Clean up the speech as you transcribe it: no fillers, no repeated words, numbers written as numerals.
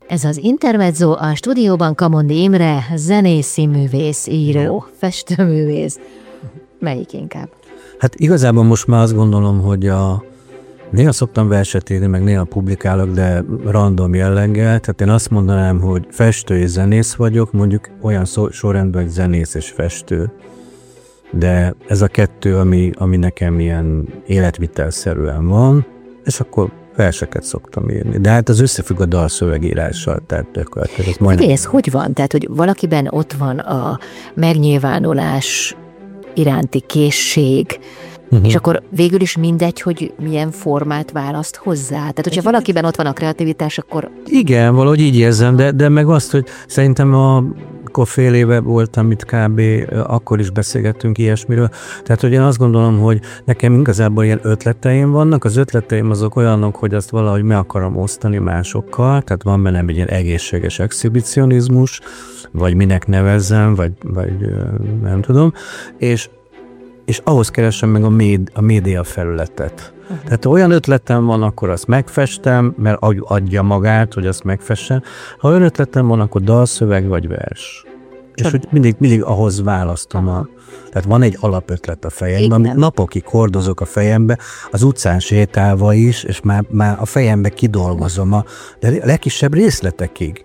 Ez az Intermezzo, a stúdióban Kamondi Imre, zenész, színművész, író, festőművész. Melyik inkább? Hát igazából most már azt gondolom, hogy néha szoktam verset írni, meg néha publikálok, de random jelleggel. Tehát én azt mondanám, hogy festő és zenész vagyok, mondjuk olyan sorrendben, hogy zenész és festő. De ez a kettő, ami nekem ilyen életvitelszerűen van, és akkor verseket szoktam írni. De hát az összefügg a dalszövegírással, tehát ez majdnem... Ez hogy van? Tehát, hogy valakiben ott van a megnyilvánulás iránti készség, és akkor végül is mindegy, hogy milyen formát választ hozzá. Tehát, hogyha valakiben ott van a kreativitás, akkor... Igen, valahogy így érzem, de meg azt, hogy szerintem akkor fél éve voltam itt kb. Akkor is beszélgettünk ilyesmiről. Tehát, hogy én azt gondolom, hogy nekem igazából ilyen ötleteim vannak. Az ötleteim azok olyanok, hogy azt valahogy meg akarom osztani másokkal. Tehát van bennem egy ilyen egészséges exhibicionizmus, vagy minek nevezzem, vagy nem tudom. És ahhoz keresem meg a média felületet. Tehát olyan ötletem van, akkor azt megfestem, mert adja magát, hogy azt megfessen. Ha olyan ötletem van, akkor dalszöveg vagy vers. És hogy mindig ahhoz választom. Tehát van egy alapötlet a fejemben, amit napokig hordozok a fejembe, az utcán sétálva is, és már a fejembe kidolgozom de a legkisebb részletekig.